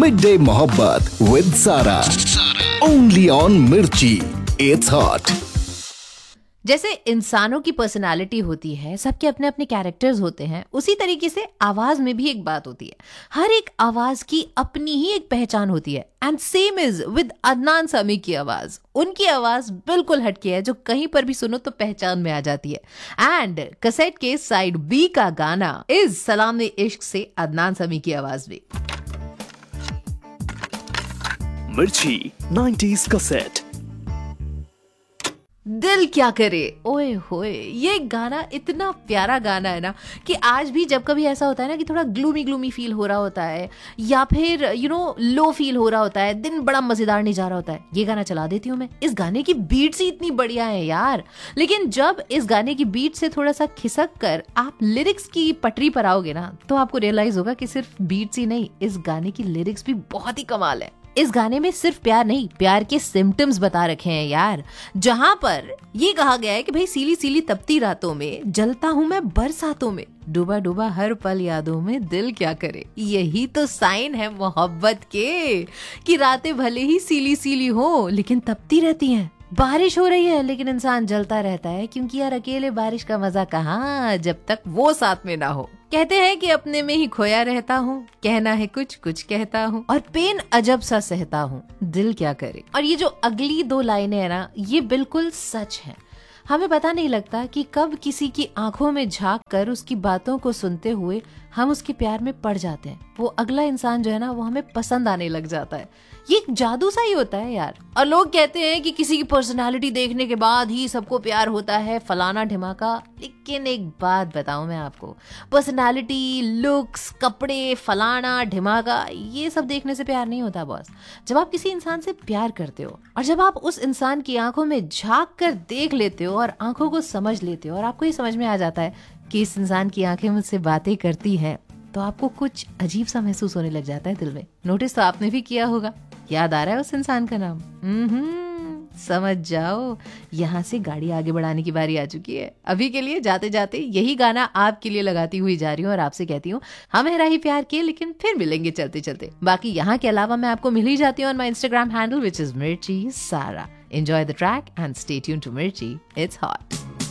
Mid day मोहब्बत with सारा, only on मिर्ची, इट्स हॉट। जैसे इंसानों की पर्सनालिटी होती है, सबके अपने अपने कैरेक्टर्स होते हैं, उसी तरीके से आवाज में भी एक बात होती है। हर एक आवाज की अपनी ही एक पहचान होती है। And same is with Adnan Sami की आवाज। उनकी आवाज बिल्कुल हटके है, जो कहीं पर भी सुनो तो पहचान में आ जाती है। एंड कैसेट के साइड बी का गाना इज सलाम ने इश्क से अदनान सामी की आवाज में। मिर्ची 90s कैसेट। दिल क्या करे, ओए होए, ये गाना इतना प्यारा गाना है ना कि आज भी जब कभी ऐसा होता है ना कि थोड़ा ग्लूमी फील हो रहा होता है या फिर लो फील हो रहा होता है, दिन बड़ा मजेदार नहीं जा रहा होता है, ये गाना चला देती हूँ मैं। इस गाने की बीट्स ही इतनी बढ़िया है यार। लेकिन जब इस गाने की बीट से थोड़ा सा खिसक कर आप लिरिक्स की पटरी पर आओगे ना, तो आपको रियलाइज होगा कि सिर्फ बीट्स ही नहीं, इस गाने की लिरिक्स भी बहुत ही कमाल है। इस गाने में सिर्फ प्यार नहीं, प्यार के सिम्टम्स बता रखे हैं यार। जहां पर ये कहा गया है कि भाई सीली सीली तपती रातों में जलता हूं मैं बरसातों में, डूबा डूबा हर पल यादों में दिल क्या करे। यही तो साइन है मोहब्बत के कि रातें भले ही सीली सीली हो लेकिन तपती रहती हैं। बारिश हो रही है लेकिन इंसान जलता रहता है, क्योंकि यार अकेले बारिश का मजा कहाँ जब तक वो साथ में ना हो। कहते हैं कि अपने में ही खोया रहता हूँ, कहना है कुछ कुछ कहता हूँ, और पेन अजब सा सहता हूँ, दिल क्या करे। और ये जो अगली दो लाइनें है ना, ये बिल्कुल सच है। हमें पता नहीं लगता कि कब किसी की आंखों में झांक कर उसकी बातों को सुनते हुए हम उसके प्यार में पड़ जाते हैं। वो अगला इंसान जो है ना, वो हमें पसंद आने लग जाता है। ये एक जादू सा ही होता है यार। और लोग कहते हैं कि किसी की पर्सनालिटी देखने के बाद ही सबको प्यार होता है, फलाना ढिमाका। लेकिन एक बात बताऊं मैं आपको, पर्सनालिटी, लुक्स, कपड़े, फलाना ढिमाका, ये सब देखने से प्यार नहीं होता बॉस। जब आप किसी इंसान से प्यार करते हो और जब आप उस इंसान की आंखों में झांक कर देख लेते हो और आंखों को समझ लेते हो और आपको ये समझ में आ जाता है कि इस इंसान की आंखें मुझसे बातें करती हैं, तो आपको कुछ अजीब सा महसूस होने लग जाता है दिल में। नोटिस तो आपने भी किया होगा। याद आ रहा है उस इंसान का नाम? समझ जाओ, यहाँ से गाड़ी आगे बढ़ाने की बारी आ चुकी है। अभी के लिए जाते जाते यही गाना आपके लिए लगाती हुई जा रही हूँ और आपसे कहती हूँ हम है राही प्यार के, लेकिन फिर मिलेंगे चलते चलते। बाकी यहाँ के अलावा मैं आपको मिल ही जाती हूँ on my Instagram handle which is मिर्ची सारा। Enjoy the track and stay tuned to मिर्ची, इट्स हॉट।